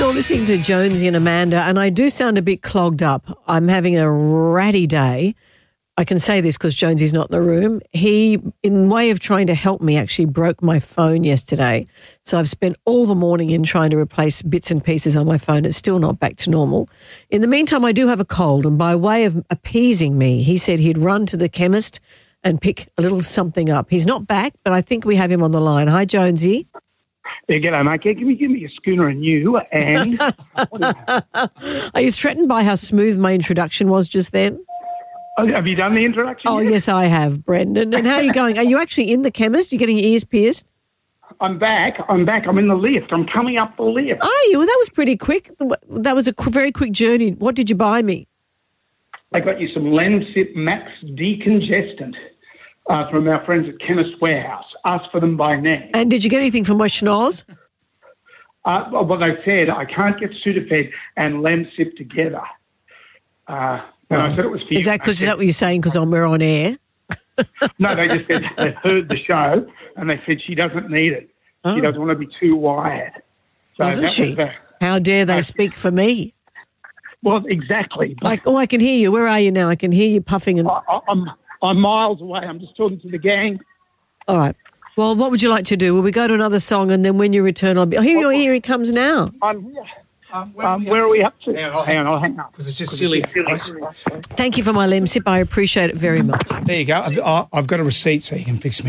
You're listening to Jonesy and Amanda, and I do sound a bit clogged up. I'm having a ratty day. I can say this because Jonesy's not in the room. He, in way of trying to help me, actually broke my phone yesterday. So I've spent all the morning in trying to replace bits and pieces on my phone. It's still not back to normal. In the meantime, I do have a cold, and by way of appeasing me, he said he'd run to the chemist and pick a little something up. He's not back, but I think we have him on the line. Hi, Jonesy. Yeah, g'day, mate. Can you give me a schooner and you? And Are you threatened by how smooth my introduction was just then? Have you done the introduction? Oh, yet? yes, I have, Brendan. And how are you going? Are you actually in the chemist? You're getting your ears pierced? I'm back. I'm in the lift. I'm coming up the lift. Are you? Well, that was pretty quick. That was a very quick journey. What did you buy me? I got you some Lemsip Max decongestant from our friends at Chemist Warehouse. Ask for them by name. And did you get anything for my schnoz? Well, they said I can't get Sudafed and Lemsip together. And I said it was for you. Is that what you're saying because we're on air? No, they just said they heard the show and they said she doesn't need it. Oh. She doesn't want to be too wired. So Doesn't she? How dare they speak for me? Well, exactly. Like, I can hear you. Where are you now? I can hear you puffing. And I'm miles away. I'm just talking to the gang. All right. Well, what would you like to do? Will we go to another song and then when you return, I'll be... Oh, here he comes now. I'm here. Where are we up to? Hang on, I'll hang up. Because it's just silly. Thank you for my Lemsip. I appreciate it very much. There you go. I've got a receipt so you can fix me.